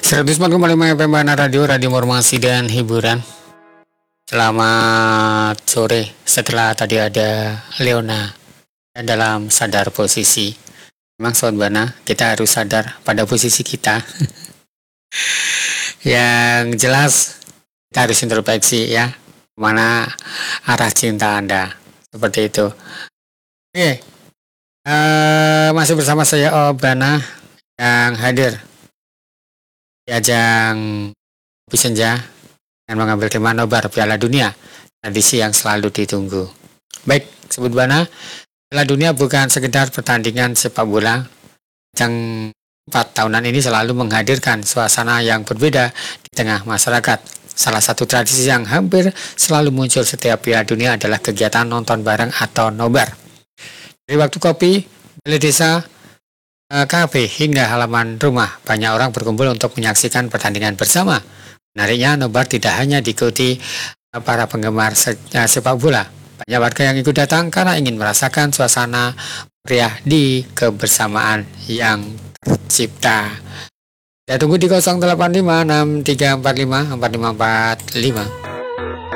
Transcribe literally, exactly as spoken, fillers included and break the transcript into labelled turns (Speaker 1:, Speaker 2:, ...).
Speaker 1: seratus empat koma lima F M Bana Radio, Radio Informasi dan Hiburan. Selamat sore. Setelah tadi ada Leona dalam sadar posisi. Memang Sobat Bana, kita harus sadar pada posisi kita. Yang jelas kita harus introspeksi ya, mana arah cinta Anda. Seperti itu. Oke, uh, masih bersama saya Obana yang hadir di ajang Kopi Senja dan mengambil tema nobar Piala Dunia, tradisi yang selalu ditunggu. Baik, Sobat Bana, Piala Dunia bukan sekedar pertandingan sepak bola. Ajang empat tahunan ini selalu menghadirkan suasana yang berbeda di tengah masyarakat. Salah satu tradisi yang hampir selalu muncul setiap Piala Dunia adalah kegiatan nonton bareng atau nobar. Dari waktu kopi, balai desa, kafe hingga halaman rumah, banyak orang berkumpul untuk menyaksikan pertandingan bersama. Menariknya, nobar tidak hanya diikuti para penggemar sepak bola. Banyak warga yang ikut datang karena ingin merasakan suasana meriah di kebersamaan yang tercipta. Saya tunggu di nol delapan lima enam tiga empat lima empat lima empat lima.